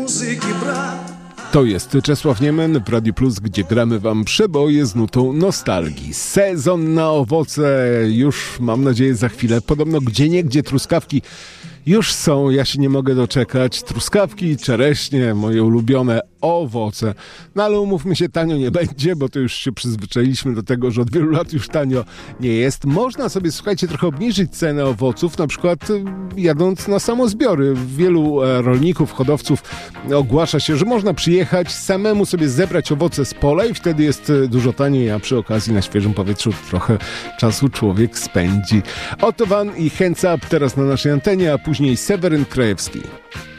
muzyki brak. To jest Czesław Niemen w Radiu Plus, gdzie gramy wam przeboje z nutą nostalgii. Sezon na owoce już, mam nadzieję, za chwilę. Podobno gdzieniegdzie truskawki już są, ja się nie mogę doczekać. Truskawki, czereśnie, moje ulubione owoce. No ale umówmy się, tanio nie będzie, bo to już się przyzwyczailiśmy do tego, że od wielu lat już tanio nie jest. Można sobie, słuchajcie, trochę obniżyć cenę owoców, na przykład jadąc na samozbiory. Wielu rolników, hodowców ogłasza się, że można przyjechać, samemu sobie zebrać owoce z pola i wtedy jest dużo taniej, a przy okazji na świeżym powietrzu trochę czasu człowiek spędzi. Oto Van i Hands Up teraz na naszej antenie, a później Seweryn Krajewski.